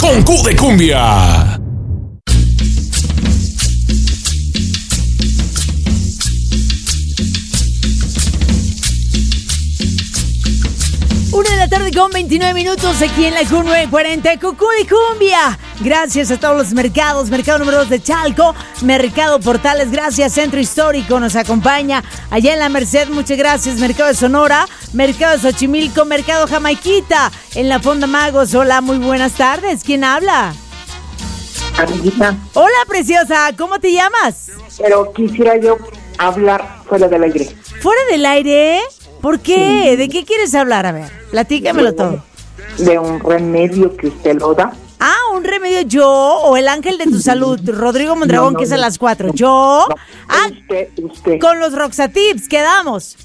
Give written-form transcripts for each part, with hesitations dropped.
con Q de Cumbia. Una de la tarde con 29 minutos aquí en la Q940, Cucú de Cumbia. Gracias a todos los mercados, mercado número 2 de Chalco, mercado Portales, gracias, Centro Histórico nos acompaña, allá en la Merced, muchas gracias, mercado de Sonora, mercado de Xochimilco, mercado Jamaiquita, en la Fonda Magos. Hola, muy buenas tardes, ¿quién habla? Amiguita. Hola, preciosa, ¿cómo te llamas? Pero quisiera yo hablar fuera del aire. ¿Fuera del aire? ¿Por qué? Sí. ¿De qué quieres hablar? A ver, platícamelo todo. De un remedio que usted lo da. Ah, un remedio yo o el ángel de tu salud, Rodrigo Mondragón, No, que es a las 4. no, Yo. no, Ah, usted. con los Roxatips, quedamos.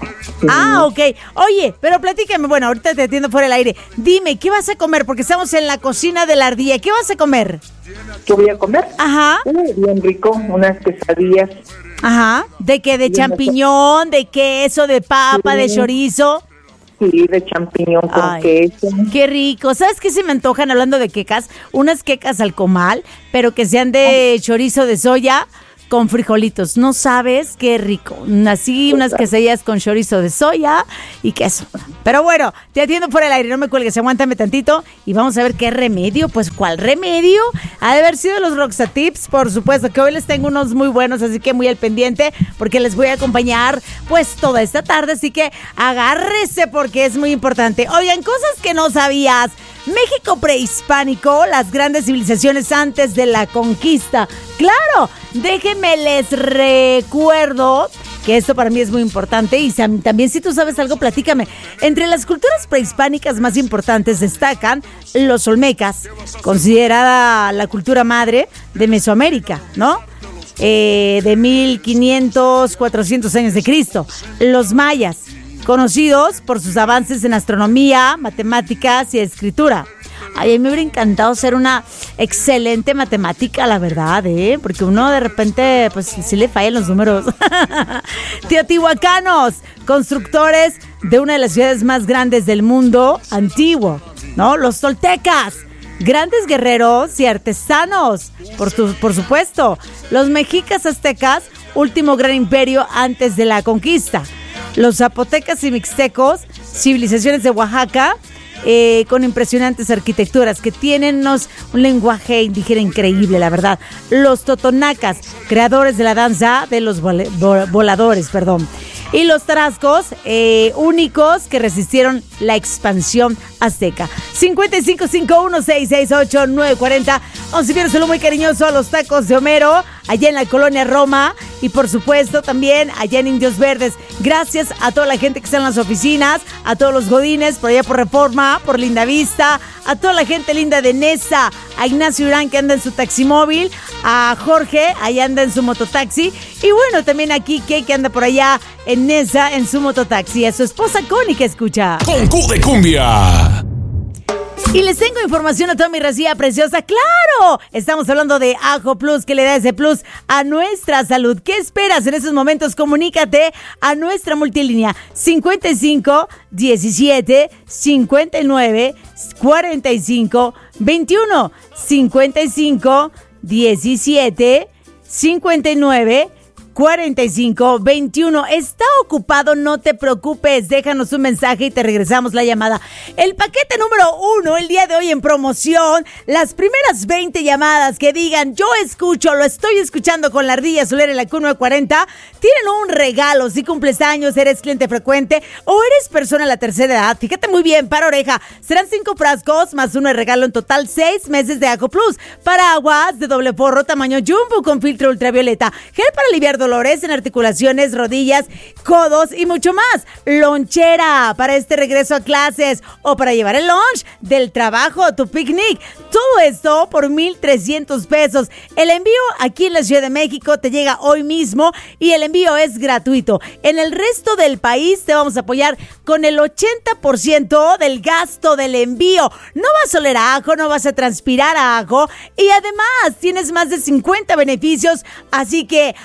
Ah, ok. Oye, pero platícame, bueno, ahorita te atiendo fuera del aire. Dime, ¿qué vas a comer? Porque estamos en la cocina de la ardilla. ¿Qué vas a comer? ¿Qué voy a comer? Ajá. Bien rico, unas quesadillas. Ajá. ¿De qué? ¿De champiñón? ¿De queso? ¿De papa? Sí. ¿De chorizo? Sí, de champiñón con Ay, queso. qué rico. ¿Sabes qué se me antojan hablando de quecas? Unas quecas al comal, pero que sean de chorizo de soya con frijolitos. No sabes qué rico. Así unas quesadillas con chorizo de soya y queso. Pero bueno, te atiendo por el aire, no me cuelgues, aguántame tantito y vamos a ver qué remedio. Pues, ¿cuál remedio? Ha de haber sido los Roxatips, por supuesto, que hoy les tengo unos muy buenos, así que muy al pendiente, porque les voy a acompañar pues toda esta tarde, así que agárrese porque es muy importante. Oigan, cosas que no sabías. México prehispánico, las grandes civilizaciones antes de la conquista. Claro, déjenme les recuerdo que esto para mí es muy importante y también si tú sabes algo, platícame. Entre las culturas prehispánicas más importantes destacan los olmecas, considerada la cultura madre de Mesoamérica, ¿no? De 1500, 400 años de Cristo. Los mayas, conocidos por sus avances en astronomía, matemáticas y escritura. Ay, a mí me hubiera encantado ser una excelente matemática, la verdad, porque uno de repente, pues, sí le fallan los números. Teotihuacanos, constructores de una de las ciudades más grandes del mundo antiguo, ¿no? Los toltecas, grandes guerreros y artesanos, por supuesto. Los mexicas aztecas, último gran imperio antes de la conquista. Los zapotecas y mixtecos, civilizaciones de Oaxaca, con impresionantes arquitecturas que tienen un lenguaje indígena increíble, la verdad. Los totonacas, creadores de la danza de los voladores, perdón. Y los tarascos, únicos que resistieron la expansión azteca. 5551668940. Un saludo muy cariñoso a los tacos de Homero, allá en la colonia Roma. Y por supuesto también allá en Indios Verdes. Gracias a toda la gente que está en las oficinas, a todos los godines por allá por Reforma, por Lindavista, a toda la gente linda de Nesa, a Ignacio Urán que anda en su taximóvil, a Jorge, allá anda en su mototaxi, y bueno, también a Quique que anda por allá en Nesa en su mototaxi, a su esposa Connie que escucha con Q de Cumbia. Y les tengo información a toda mi racía preciosa. ¡Claro! Estamos hablando de Ajo Plus, que le da ese plus a nuestra salud. ¿Qué esperas en esos momentos? Comunícate a nuestra multilínea 55 17 59 45 21 55 17 59 4521. ¿Está ocupado? No te preocupes, déjanos un mensaje y te regresamos la llamada. El paquete número 1 el día de hoy en promoción, las primeras 20 llamadas que digan yo escucho, lo estoy escuchando con la ardilla Solera en la Q940, tienen un regalo. Si cumples años, eres cliente frecuente o eres persona de la tercera edad, fíjate muy bien, para oreja, serán 5 frascos más uno de regalo, en total 6 meses de Ajo Plus, paraguas de doble forro tamaño jumbo con filtro ultravioleta, gel para aliviar dolores en articulaciones, rodillas, codos y mucho más. Lonchera para este regreso a clases o para llevar el lunch del trabajo, tu picnic. Todo esto por 1,300 pesos. El envío aquí en la Ciudad de México te llega hoy mismo y el envío es gratuito. En el resto del país te vamos a apoyar con el 80% del gasto del envío. No vas a oler a ajo, no vas a transpirar a ajo y además tienes más de 50 beneficios. Así que ama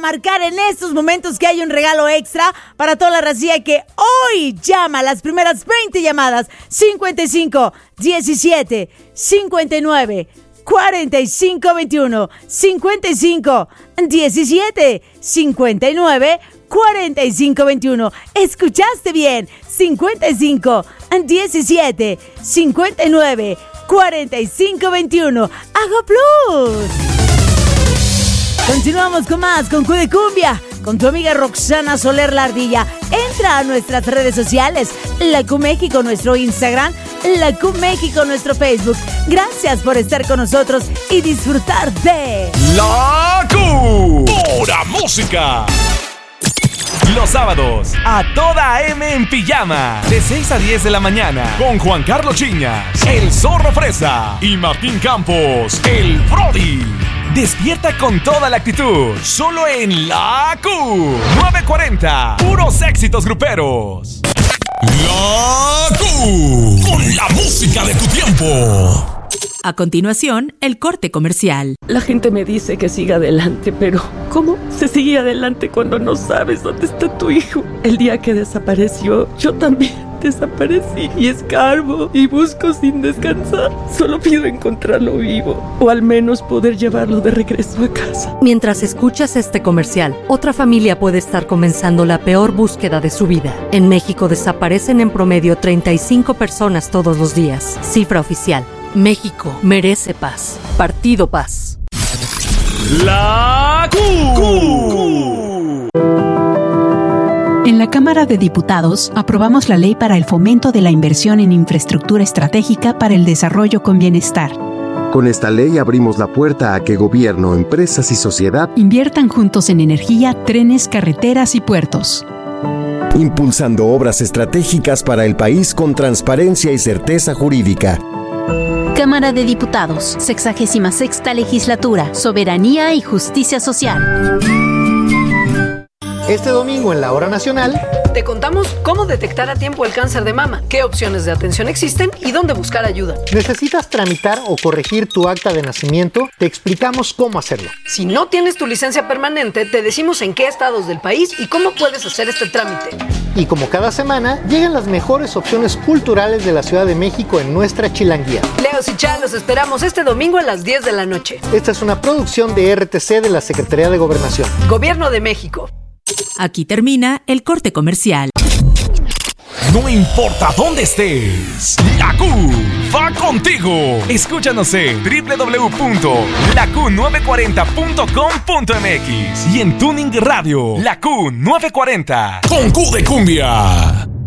marcar en estos momentos que hay un regalo extra para toda la racía que hoy llama las primeras 20 llamadas. 55 17 59 45 21. 55 17 59 45 21. ¿Escuchaste bien? 55 17 59 45 21. Hago Plus. Continuamos con más, con Q de Cumbia, con tu amiga Roxana Soler La Ardilla. Entra a nuestras redes sociales, La Q México, nuestro Instagram, La Q México, nuestro Facebook. Gracias por estar con nosotros y disfrutar de La Q. Pura música. Los sábados, a toda M en pijama, de 6 a 10 de la mañana, con Juan Carlos Chiñas, el Zorro Fresa y Martín Campos, el Brody. Despierta con toda la actitud, solo en La Q 940, puros éxitos gruperos. La Q, con la música de tu tiempo. A continuación, el corte comercial. La gente me dice que siga adelante, pero ¿cómo se sigue adelante cuando no sabes dónde está tu hijo? El día que desapareció, yo también desaparecí y escarbo y busco sin descansar. Solo pido encontrarlo vivo o al menos poder llevarlo de regreso a casa. Mientras escuchas este comercial, otra familia puede estar comenzando la peor búsqueda de su vida. En México desaparecen en promedio 35 personas todos los días. Cifra oficial. México merece paz. Partido Paz. La Q. En la Cámara de Diputados aprobamos la Ley para el Fomento de la Inversión en Infraestructura Estratégica para el Desarrollo con Bienestar. Con esta ley abrimos la puerta a que gobierno, empresas y sociedad inviertan juntos en energía, trenes, carreteras y puertos, impulsando obras estratégicas para el país con transparencia y certeza jurídica. Cámara de Diputados, 66ª Legislatura, Soberanía y Justicia Social. Este domingo en la Hora Nacional te contamos cómo detectar a tiempo el cáncer de mama, qué opciones de atención existen y dónde buscar ayuda. ¿Necesitas tramitar o corregir tu acta de nacimiento? Te explicamos cómo hacerlo. Si no tienes tu licencia permanente, te decimos en qué estados del país y cómo puedes hacer este trámite. Y como cada semana, llegan las mejores opciones culturales de la Ciudad de México en nuestra Chilanguía. Leos y Chá, los esperamos este domingo a las 10 de la noche. Esta es una producción de RTC de la Secretaría de Gobernación. Gobierno de México. Aquí termina el corte comercial. No importa dónde estés, La Q va contigo. Escúchanos en www.laq940.com.mx y en Tuning Radio, La Q940. Con Q de Cumbia.